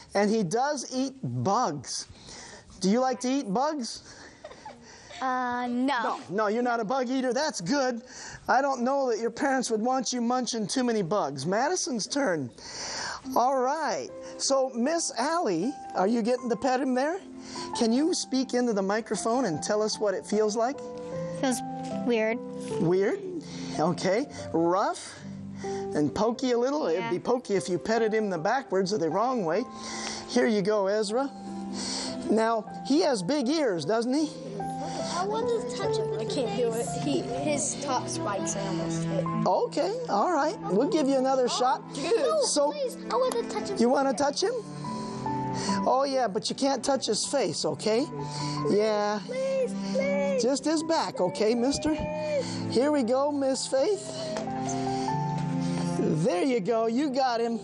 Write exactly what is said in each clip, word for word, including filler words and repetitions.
And he does eat bugs. Do you like to eat bugs? Uh, no. No, no, you're not a bug eater. That's good. I don't know that your parents would want you munching too many bugs. Madison's turn. All right. So, Miss Allie, are you getting to pet him there? Can you speak into the microphone and tell us what it feels like? Feels weird. Weird? Okay. Rough? And pokey a little? Yeah. It'd be pokey if you petted him the backwards or the wrong way. Here you go, Ezra. Now, he has big ears, doesn't he? I want to touch him. I can't do it. He, his top spikes are almost hit. Okay, all right. We'll give you another shot. No, So, please. I want to touch him. you want to touch him? Oh, yeah, but you can't touch his face, okay? Yeah. Please, please. Just his back, okay, mister? Here we go, Miss Faith. There you go. You got him.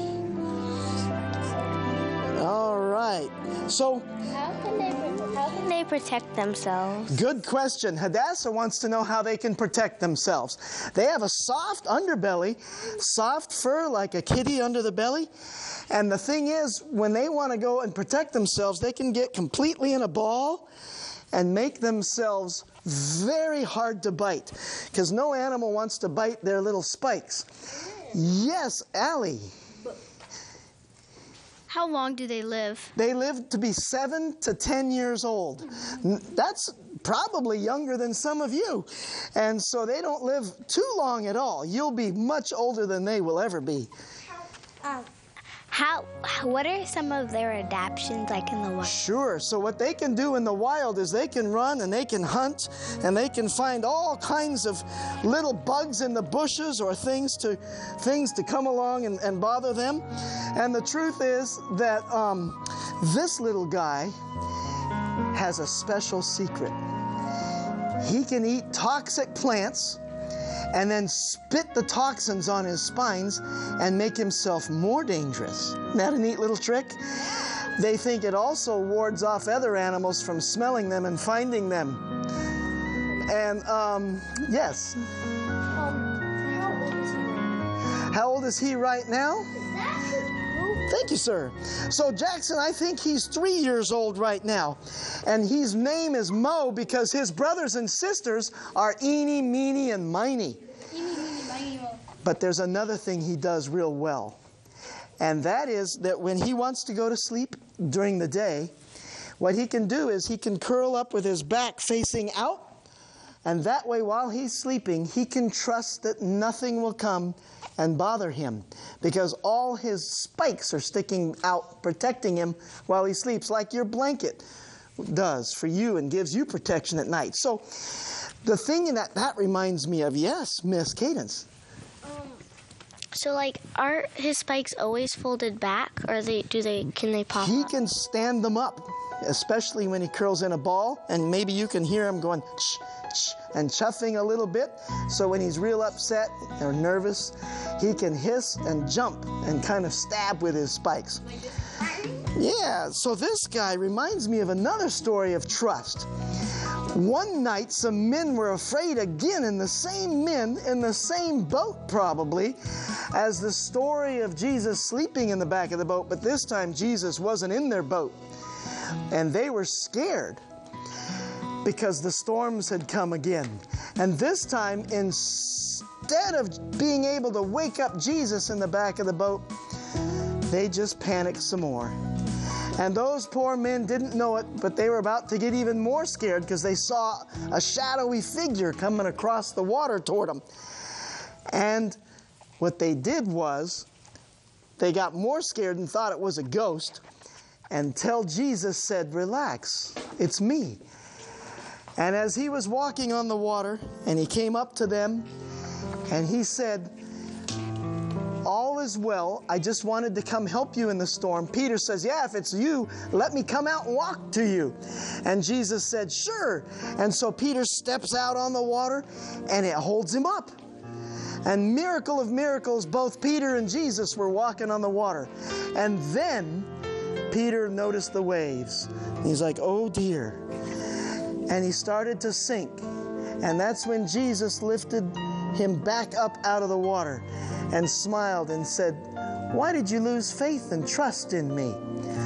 All right. So, How can they, how can they protect themselves? good question. Hadassah wants to know how they can protect themselves. They have a soft underbelly, soft fur like a kitty under the belly. And the thing is, when they want to go and protect themselves, they can get completely in a ball and make themselves very hard to bite. Because no animal wants to bite their little spikes. Yes, Allie. How long do they live? They live to be seven to ten years old. N- That's probably younger than some of you. And so they don't live too long at all. You'll be much older than they will ever be. How? What are some of their adaptations like in the wild? Sure. So what they can do in the wild is they can run and they can hunt and they can find all kinds of little bugs in the bushes or things to things to come along and, and bother them. And the truth is that um, this little guy has a special secret. He can eat toxic plants and then spit the toxins on his spines and make himself more dangerous. Isn't that a neat little trick? They think it also wards off other animals from smelling them and finding them. And, um, yes. Um, how old is he? How old is he right now? Is that his group? Thank you, sir. So Jackson, I think he's three years old right now. And his name is Mo because his brothers and sisters are Eeny, Meeny, and Miny. But there's another thing he does real well. And that is that when he wants to go to sleep during the day, what he can do is he can curl up with his back facing out. And that way, while he's sleeping, he can trust that nothing will come and bother him because all his spikes are sticking out, protecting him while he sleeps, like your blanket does for you and gives you protection at night. So the thing that that reminds me of, yes, Miss Cadence. So, like, are his spikes always folded back, or they do they can they pop He up? can stand them up, especially when he curls in a ball, and maybe you can hear him going ch, ch, and chuffing a little bit. So when he's real upset or nervous, he can hiss and jump and kind of stab with his spikes. Yeah, so this guy reminds me of another story of trust. One night, some men were afraid again, and the same men in the same boat probably as the story of Jesus sleeping in the back of the boat, but this time Jesus wasn't in their boat. And they were scared because the storms had come again. And this time, instead of being able to wake up Jesus in the back of the boat, they just panicked some more. And those poor men didn't know it, but they were about to get even more scared because they saw a shadowy figure coming across the water toward them. And what they did was they got more scared and thought it was a ghost until Jesus said, "Relax, it's me." And as he was walking on the water and he came up to them and he said, "All is well. I just wanted to come help you in the storm." Peter says, "Yeah, if it's you, let me come out and walk to you." And Jesus said, "Sure." And so Peter steps out on the water and it holds him up. And miracle of miracles, both Peter and Jesus were walking on the water. And then Peter noticed the waves. He's like, "Oh dear." And he started to sink. And that's when Jesus lifted him back up out of the water and smiled and said, Why did you lose faith and trust in me?